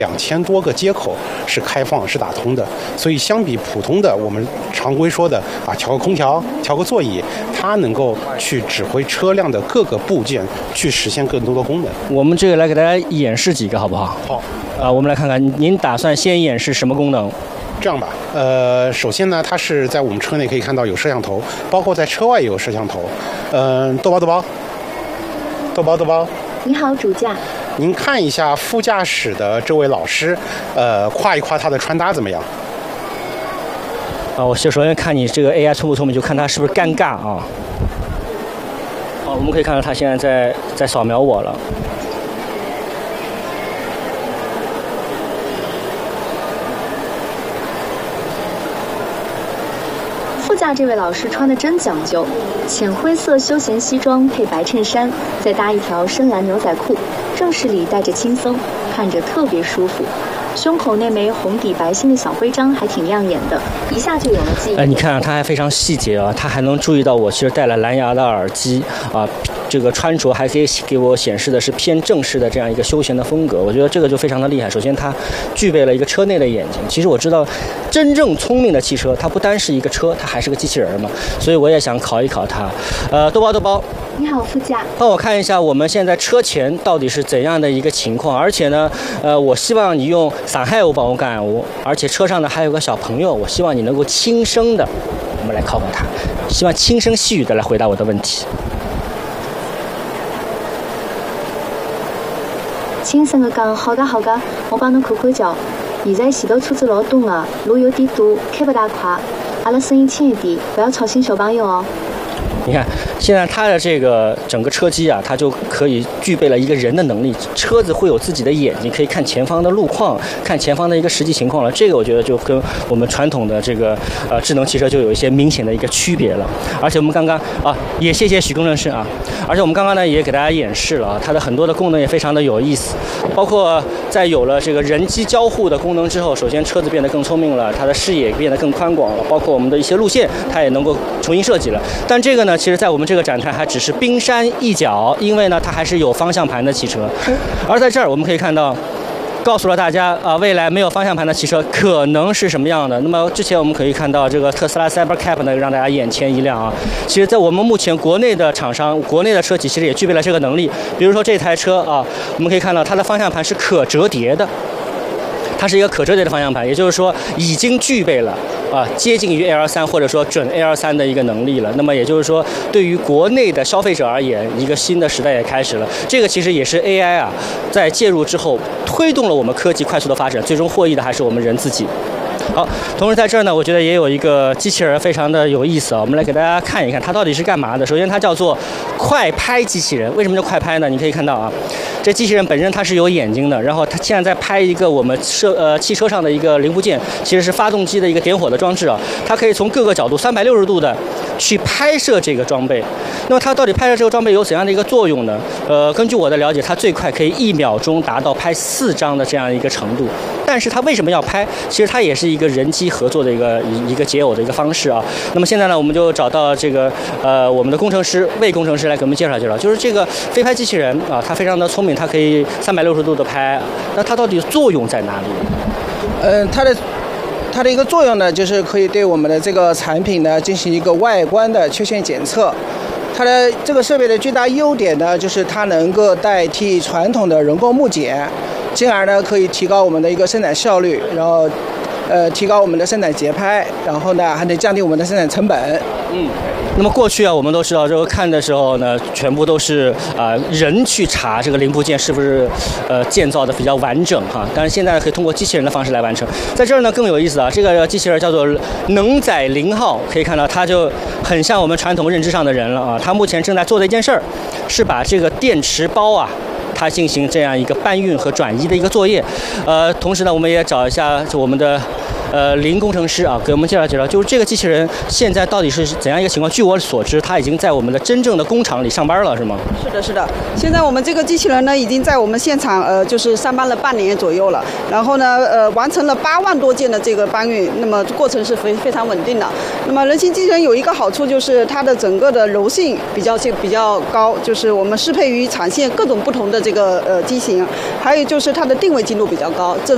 2000多个接口是开放是打通的，所以相比普通的我们常规说的调个空调、调个座椅，它能够去指挥车辆的各个部件去实现更多的功能。 我们这个来给大家演示几个好不好？ 好。 我们来看看您打算先演示什么功能？ 这样吧，首先呢，它是在我们车内可以看到有摄像头，包括在车外也有摄像头。豆包。 你好，主驾。 您看一下副驾驶的这位老师，夸一夸他的穿搭怎么样？ 我首先看你这个 AI 聪不聪明，就看他是不是尴尬啊。我们可以看到他现在在扫描我了。 副驾这位老师穿的真讲究，浅灰色休闲西装配白衬衫，再搭一条深蓝牛仔裤，正式里带着轻松，看着特别舒服。胸口那枚红底白心的小徽章还挺亮眼的，一下就有了记忆。 你看他还非常细节啊，他还能注意到我其实戴了蓝牙的耳机啊，这个穿着还可以给我显示的是偏正式的这样一个休闲的风格。我觉得这个就非常的厉害。首先它具备了一个车内的眼睛。其实我知道，真正聪明的汽车，它不单是一个车，它还是个机器人嘛。所以我也想考一考它。豆包。 你好，副驾。 帮我看一下我们现在车前到底是怎样的一个情况，而且呢，我希望你用上海话帮我讲我，而且车上呢还有个小朋友，我希望你能够轻声的，我们来考考他，希望轻声细语的来回答我的问题。 轻声的讲，好的，我帮侬看看脚。现在前头车子老多的，路有点堵，开不大快，阿拉声音轻一点，不要吵醒小朋友哦。 你看，现在它的这个整个车机啊，它就可以具备了一个人的能力。车子会有自己的眼睛，可以看前方的路况，看前方的一个实际情况了。这个我觉得就跟我们传统的这个智能汽车就有一些明显的一个区别了。而且我们刚刚也谢谢许工程师啊。而且我们刚刚呢也给大家演示了它的很多的功能也非常的有意思，包括在有了这个人机交互的功能之后，首先车子变得更聪明了，它的视野变得更宽广了，包括我们的一些路线它也能够重新设计了。但这个呢，其实在我们这个展台还只是冰山一角，因为呢它还是有方向盘的汽车。而在这儿我们可以看到，告诉了大家未来没有方向盘的汽车可能是什么样的。那么之前我们可以看到这个特斯拉 Cybercab 呢，让大家眼前一亮啊。其实在我们目前国内的厂商、国内的车企其实也具备了这个能力。比如说这台车啊，我们可以看到它的方向盘是可折叠的。它是一个可折叠的方向盘，也就是说已经具备了接近于 L3 或者说准 L3 的一个能力了。那么也就是说，对于国内的消费者而言，一个新的时代也开始了。这个其实也是 AI 在介入之后推动了我们科技快速的发展，最终获益的还是我们人自己。好，同时在这儿呢，我觉得也有一个机器人非常的有意思啊，我们来给大家看一看它到底是干嘛的。首先它叫做快拍机器人，为什么叫快拍呢？你可以看到这机器人本身它是有眼睛的，然后它现在在拍一个我们汽车上的一个零部件，其实是发动机的一个点火的装置它可以从各个角度360度的去拍摄这个装备。那么它到底拍摄这个装备有怎样的一个作用呢？根据我的了解，它最快可以1秒钟达到拍4张的这样一个程度。但是它为什么要拍？其实它也是一个人机合作的一个解耦的一个方式那么现在呢，我们就找到这个我们的魏工程师来给我们介绍介绍，就是这个飞拍机器人它非常的聪明，它可以360度的拍。那它到底作用在哪里？ 它的一个作用呢，就是可以对我们的这个产品呢进行一个外观的缺陷检测。它的这个设备的巨大优点呢，就是它能够代替传统的人工木检，进而呢可以提高我们的一个生产效率，然后提高我们的生产节拍，然后呢还能降低我们的生产成本。 那么过去我们都知道，这个看的时候呢，全部都是人去查这个零部件是不是建造的比较完整但是现在可以通过机器人的方式来完成。在这儿呢更有意思这个机器人叫做能载0号，可以看到它就很像我们传统认知上的人了它目前正在做的一件事儿，是把这个电池包它进行这样一个搬运和转移的一个作业。同时呢，我们也找一下我们的林工程师给我们介绍介绍，就是这个机器人现在到底是怎样一个情况？据我所知，它已经在我们的真正的工厂里上班了，是吗？ 是的。现在我们这个机器人呢，已经在我们现场就是上班了半年左右了。然后呢，完成了8万多件的这个搬运，那么过程是非常稳定的。那么人形机器人有一个好处，就是它的整个的柔性比较高，就是我们适配于产线各种不同的这个机型。还有就是它的定位精度比较高，正